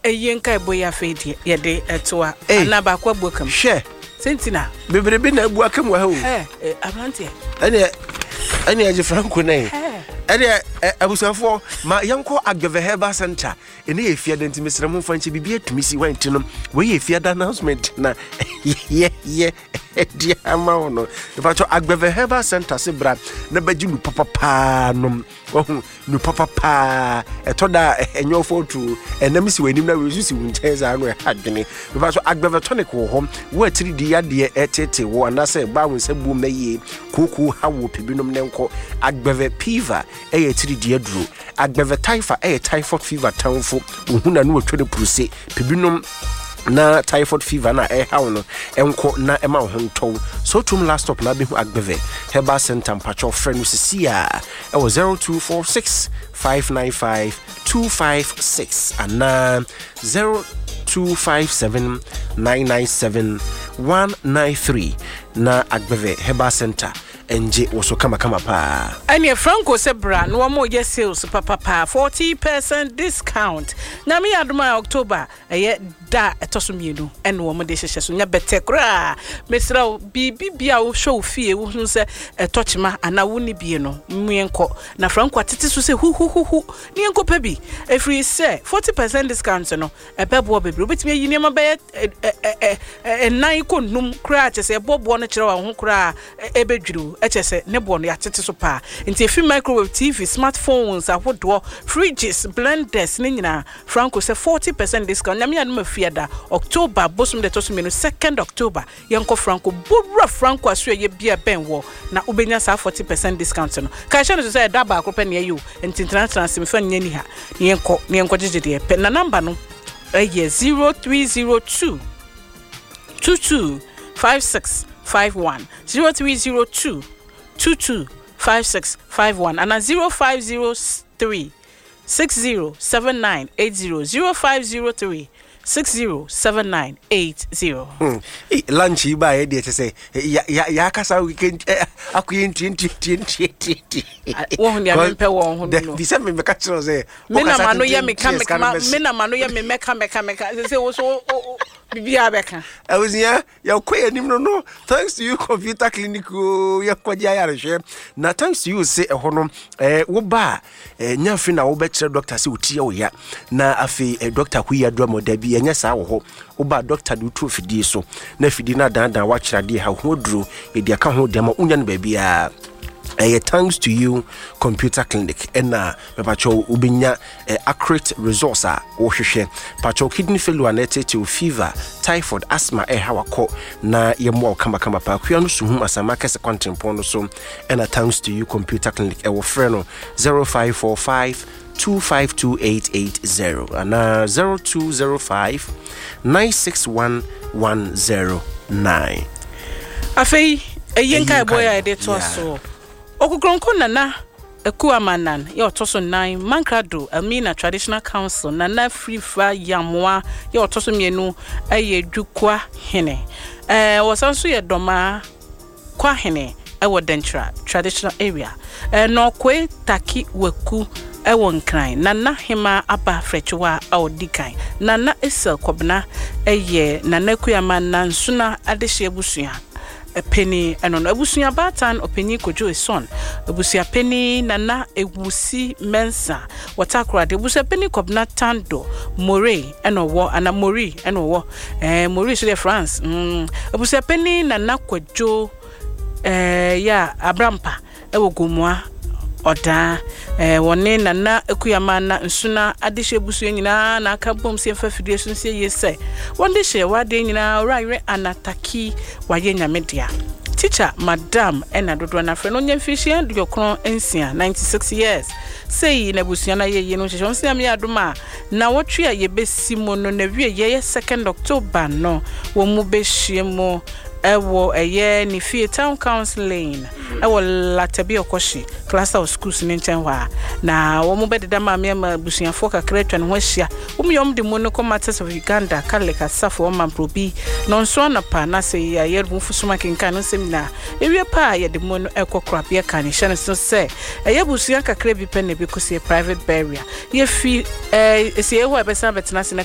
yenka boya fedi yede etoa na ba kwa bokam hwe sentina bebrebe na abu akam wa ho abrantie ene aje Franco nei ene abusafo ma yanko Agave Herbal Center ene ye fia denti mesrem ho fanche bibia atumisi wanti no we ye fia announcement na ye dia ama wono ifacho Agave Herbal Center se bra na baji nu papa nom ohun nu papa etoda enyo foto enam si wanim na we susi wuncheza no adwene ifacho Agave tonic wo ho wo atiri di yade etete wo anase ba won sabu maye kuku hawo pebinom nenko Agave Piva eye tiri di aduro Agave Typha eye typhoid fever tanfo ohuna no twede pruse pebinom na typhoid fever na hawo no enko na ema ho nton so tum last stop na be hu Agave Herbal Center mpacho friend usisia e wo 0246 595 256 and 0257 997 193 na Agave Herbal Center enje woso kama pa ane Franco sebra no mo ye sales papa 40% discount na me adoma October eye da etosomienu ene wo mo de hyehyɛ so nya betekra mesra bibi bia wo show fie wo hu se etochima ana wo ni bie no mmenko na Franco atete so se hu ni enko pa bi efri se 40% discount no ebebo bebre obetimi yi ne ma be nan ko num kra kyese bobo no kyerɛ wa ho kra ebedwuru echese ne bo no yatete so pa nti efi microwave TV smartphones ahodo fridges blenders ne nyina Franco say 40% discount na me anu mafiada October bosum de toso menu 2nd October yanko Franco bura Franco aso ye bia ben wo na ubenya sa 40% discount no ka hye no say da ba akropa ne ayu nti international simfa nyani ha ne yanko gigide pe na number no eye 0302 225651 0302 225651 and 0503 607980 0503 607980 lunch ba e dey say ya kasa weekend akuyenti wo hu ya mpe wo hu no di se me ka chiro say me na mano ya me meka say wo so bibia beka awuzia ya koya nim no thanks to you computer clinic ya kwaja ya rehwe na thanks to you say eho no wo ba nyafi na wo be kire doctor say utie wo ya na afi doctor kuya do modabi enya sa wo ho wo ba doctor do to fidie so na fidie na dan wa kire de ha ho duro e de aka ho de ma unya no ba bia thanks to you computer clinic and pacho ubinya accurate resource a wo hwehwe pacho kidney failure na tete fever typhoid asthma hawako na yemo kama pa kwa no suhum asama kese contempo no so and thanks to you computer clinic wo frɛ no 0545 252880 and 0205 961 109 afei eyenka boya de to so okukronko nana ekuamanan ye otoso 9 Mankrado Amina Traditional Council nana frifa yamwa ye otoso mienu eye dwukwa hene wasanso ye doma kwa hene ewo Dentra traditional area no kwe taki waku ewo nkran nana hema aba frechwa awdikan nana esel kobna eye nana kuamanan suna adehye busua penny enono abusuya batan openi kojo son abusuya penny nana ewusi mensa watakra de abusuya penny kobna tando more enowo ana mori enowo mori so de France abusuya penny nana kojo ya abrampa ewo gomwa oda wone nana ekuyama na nsuna adehye busuya nyina na aka bom se mfa fidie so se yese wonde hye wade nyina rawire anataki waye nyamedia teacher madam ena dodo na frɛ no nyamfihia dukron ensia 96 years sei na busuya na ye no hye nsia me adoma na wotwe a ye besi mo no na wie ye 2nd October no wo mu behye mo ewo eye ni fie town counseling ewo Latabi Okoshi cluster of schools ni nchenwa na wo mu bededa ma me ma busuafo kakra twa ne ho hia wo mu yom de mu no Matters of Uganda kaleka safo wo mamprobi no nso na pa na se ya ye mu fusuma kenkan no semina ewie pa ye de mu no ekokra bia kan hye no so se eye busua kakra bi pe na bi ko se private burial ye fi se ewo ebesa betena se